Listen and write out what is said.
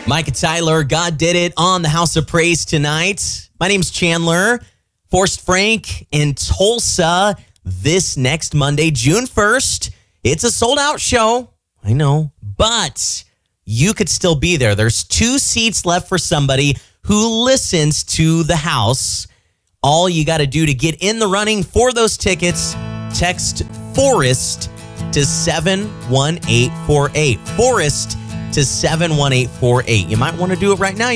Mike and Tyler, God did it on the House of Praise tonight. My name's Chandler. Forrest Frank in Tulsa this next Monday, June 1st. It's a sold-out show. I know, but you could still be there. There's 2 seats left for somebody who listens to the house. All you got to do to get in the running for those tickets, text Forrest to 71848. Forrest to 71848. You might want to do it right now.